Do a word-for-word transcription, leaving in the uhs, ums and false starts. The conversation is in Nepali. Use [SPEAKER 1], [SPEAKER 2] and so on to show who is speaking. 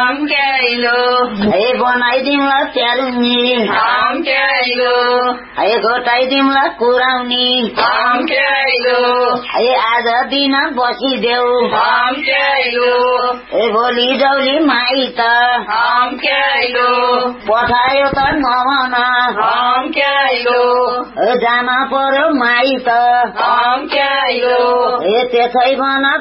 [SPEAKER 1] हम क्याइलो
[SPEAKER 2] ए बनाइदिउँला च्यारुनी
[SPEAKER 1] हम क्याइलो
[SPEAKER 2] ए घोटाइदिउँला कुराउनी
[SPEAKER 1] हम क्याइलो
[SPEAKER 2] ए आज दिन बसिदेऊ
[SPEAKER 1] हम क्याइलो
[SPEAKER 2] ए भोलि जौली माइत
[SPEAKER 1] हम क्याइलो
[SPEAKER 2] पठायो त नभन
[SPEAKER 1] हम क्याइलो
[SPEAKER 2] जान पर्यो माइत
[SPEAKER 1] हम क्याइलो
[SPEAKER 2] ए त्यसै भन